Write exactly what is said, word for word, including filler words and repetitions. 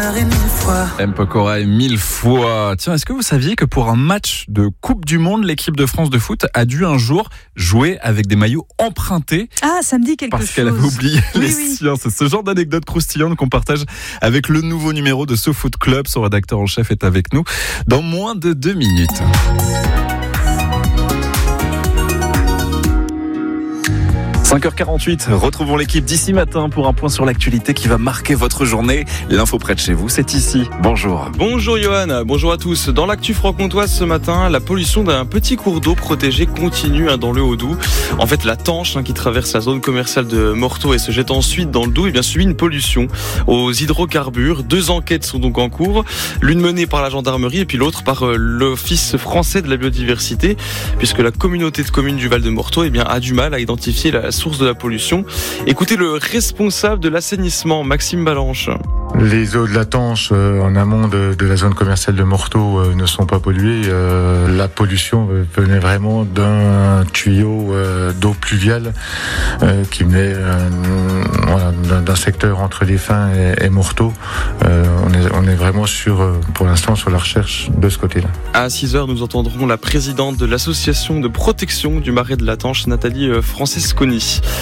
et mille fois. M. Pokora et mille fois. Tiens, est-ce que vous saviez que pour un match de Coupe du Monde, l'équipe de France de foot a dû un jour jouer avec des maillots empruntés? Ah, ça me dit quelque parce chose. Parce qu'elle avait oublié oui, les oui. siens. C'est ce genre d'anecdote croustillante qu'on partage avec le nouveau numéro de SoFoot Club. Son rédacteur en chef est avec nous dans moins de deux minutes. cinq heures quarante-huit, retrouvons l'équipe d'ici matin pour un point sur l'actualité qui va marquer votre journée. L'info près de chez vous, c'est ici. Bonjour. Bonjour Johan, bonjour à tous. Dans l'actu franc-comtoise ce matin, la pollution d'un petit cours d'eau protégé continue hein, dans le Haut-Doubs. En fait, la Tanche hein, qui traverse la zone commerciale de Morteau et se jette ensuite dans le Doubs, eh bien, subit une pollution aux hydrocarbures. Deux enquêtes sont donc en cours, l'une menée par la gendarmerie et puis l'autre par euh, l'Office français de la biodiversité, puisque la communauté de communes du Val de Morteau eh bien, a du mal à identifier la source de la pollution. Écoutez le responsable de l'assainissement, Maxime Balanche. Les eaux de la Tanche euh, en amont de, de la zone commerciale de Morteau euh, ne sont pas polluées. Euh, la pollution euh, venait vraiment d'un tuyau euh, d'eau pluviale euh, qui venait euh, voilà, d'un, d'un secteur entre les Fins et, et Morteau. Euh, on, est, on est vraiment sur, euh, pour l'instant sur la recherche de ce côté-là. À six heures, nous entendrons la présidente de l'association de protection du marais de la Tanche, Nathalie Francesconi.